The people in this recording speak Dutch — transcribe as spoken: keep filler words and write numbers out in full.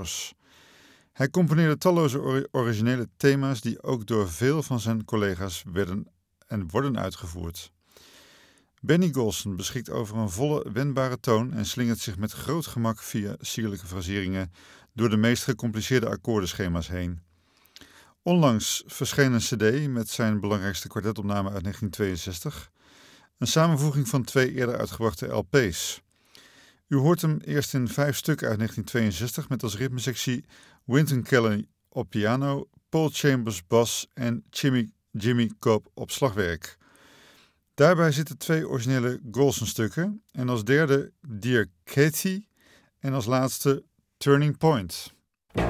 Chambers. Hij componeerde talloze or- originele thema's die ook door veel van zijn collega's werden en worden uitgevoerd. Benny Golson beschikt over een volle, wendbare toon en slingert zich met groot gemak via sierlijke fraseringen door de meest gecompliceerde akkoordenschema's heen. Onlangs verscheen een cd met zijn belangrijkste kwartetopname uit negentien tweeënzestig, een samenvoeging van twee eerder uitgebrachte L P's. U hoort hem eerst in vijf stukken uit negentien tweeënzestig met als ritmesectie Wynton Kelly op piano, Paul Chambers bas en Jimmy, Jimmy Cobb op slagwerk. Daarbij zitten twee originele Golson-stukken en als derde Dear Katie en als laatste Turning Point.